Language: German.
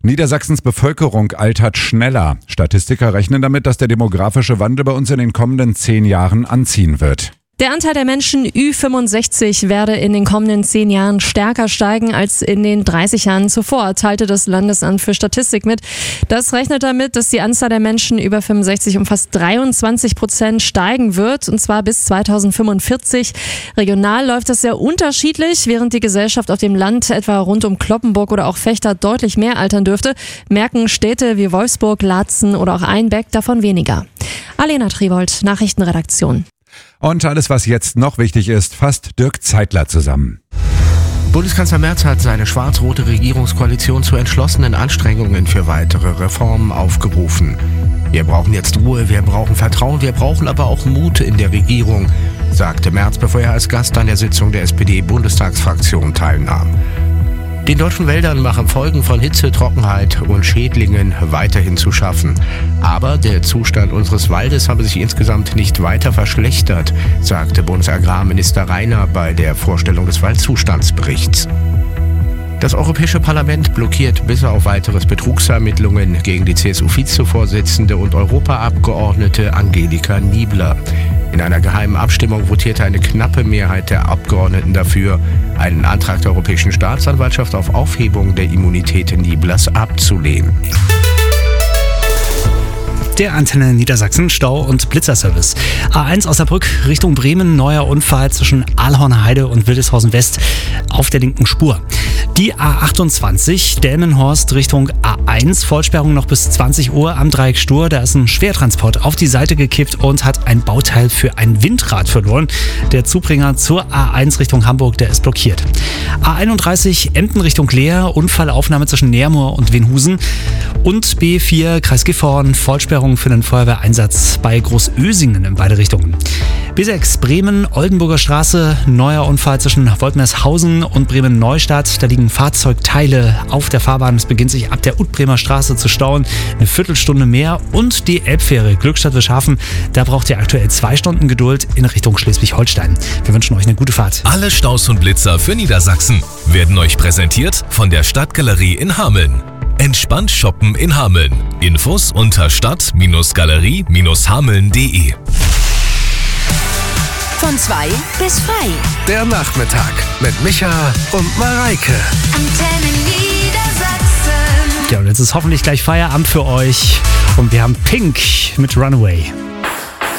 Niedersachsens Bevölkerung altert schneller. Statistiker rechnen damit, dass der demografische Wandel bei uns in den kommenden 10 Jahren anziehen wird. Der Anteil der Menschen Ü65 werde in den kommenden 10 Jahren stärker steigen als in den 30 Jahren zuvor, teilte das Landesamt für Statistik mit. Das rechnet damit, dass die Anzahl der Menschen über 65 um fast 23% steigen wird, und zwar bis 2045. Regional läuft das sehr unterschiedlich. Während die Gesellschaft auf dem Land etwa rund um Cloppenburg oder auch Vechta deutlich mehr altern dürfte, merken Städte wie Wolfsburg, Laatzen oder auch Einbeck davon weniger. Alena Tribold, Nachrichtenredaktion. Und alles, was jetzt noch wichtig ist, fasst Dirk Zeitler zusammen. Bundeskanzler Merz hat seine schwarz-rote Regierungskoalition zu entschlossenen Anstrengungen für weitere Reformen aufgerufen. Wir brauchen jetzt Ruhe, wir brauchen Vertrauen, wir brauchen aber auch Mut in der Regierung, sagte Merz, bevor er als Gast an der Sitzung der SPD-Bundestagsfraktion teilnahm. Den deutschen Wäldern machen Folgen von Hitze, Trockenheit und Schädlingen weiterhin zu schaffen. Aber der Zustand unseres Waldes habe sich insgesamt nicht weiter verschlechtert, sagte Bundesagrarminister Rainer bei der Vorstellung des Waldzustandsberichts. Das Europäische Parlament blockiert bis auf weiteres Betrugsermittlungen gegen die CSU-Vizevorsitzende und Europaabgeordnete Angelika Niebler. In einer geheimen Abstimmung votierte eine knappe Mehrheit der Abgeordneten dafür, einen Antrag der Europäischen Staatsanwaltschaft auf Aufhebung der Immunität Nieblers abzulehnen. Der Antenne Niedersachsen Stau- und Blitzerservice. A1 Osnabrück Richtung Bremen, neuer Unfall zwischen Aalhorner Heide und Wildeshausen West auf der linken Spur. Die A28 Delmenhorst Richtung A1, Vollsperrung noch bis 20 Uhr am Dreieck Stur. Da ist ein Schwertransport auf die Seite gekippt und hat ein Bauteil für ein Windrad verloren. Der Zubringer zur A1 Richtung Hamburg, der ist blockiert. A31 Emden Richtung Leer, Unfallaufnahme zwischen Neermoor und Wenhusen. Und B4 Kreis Gifhorn, Vollsperrung für den Feuerwehreinsatz bei Großösingen in beide Richtungen. B6 Bremen, Oldenburger Straße, neuer Unfall zwischen Woltmershausen und Bremen-Neustadt. Da liegen Fahrzeugteile auf der Fahrbahn. Es beginnt sich ab der Utbremer Straße zu stauen. Eine Viertelstunde mehr. Und die Elbfähre Glückstadt-Wischhafen, da braucht ihr aktuell 2 Stunden Geduld in Richtung Schleswig-Holstein. Wir wünschen euch eine gute Fahrt. Alle Staus und Blitzer für Niedersachsen werden euch präsentiert von der Stadtgalerie in Hameln. Entspannt shoppen in Hameln. Infos unter stadt-galerie-hameln.de. Von 2 bis 3. Der Nachmittag mit Micha und Mareike. Antenne Niedersachsen. Ja, und jetzt ist hoffentlich gleich Feierabend für euch. Und wir haben Pink mit Runaway.